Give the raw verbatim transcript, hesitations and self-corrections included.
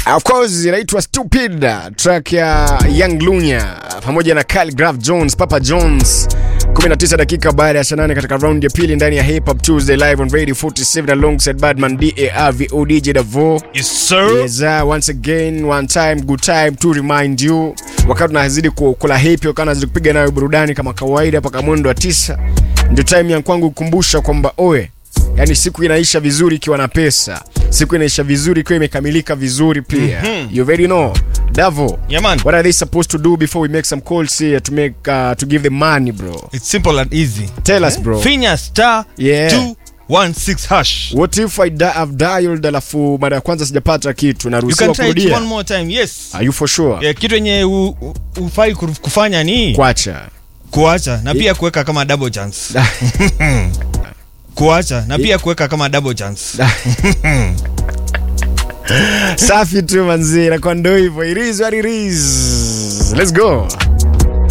Of course inaitwa Stupid, track ya Young Lunya pamoja na Khaligraph Jones, Papa Jones. kumi na tisa dakika baada ya saa nane katika round ya pili ndani ya Hip Hop Tuesday live on Radio forty-seven alongside Badman D A R V O D J Davo. Yes sir. Yes, uh, once again one time good time to remind you wakati tunazidi kukula happy, wakati tunazidi kupiga nayo burudani kama kawaida mpaka mwendo wa tisa. Ndio time ya kwangu kukumbusha kwamba oe, yani siku inaisha vizuri ikiwa na pesa. Siku inaisha vizuri ikiwa imekamilika vizuri pia. Mm-hmm. You already know. Davo. Yeah, man. What are they supposed to do before we make some calls here to make uh, to give them money, bro? It's simple and easy. Tell us, bro. Finya star Yeah. two one six hash. What if I da- have dialed alafu mara ya kwanza sijapata kitu, You naruhusiwa can try it kurudia? one more time. Yes. Are you for sure? Yeah, kitu yenye u- u- ufai kuru- kufanya ni Kwacha. kuacha na pia kuweka kama double chance. Kuacha na pia kuweka kama double chance. Safi tu manzi, na kwa ndo hivyo. It is what it is. Let's go.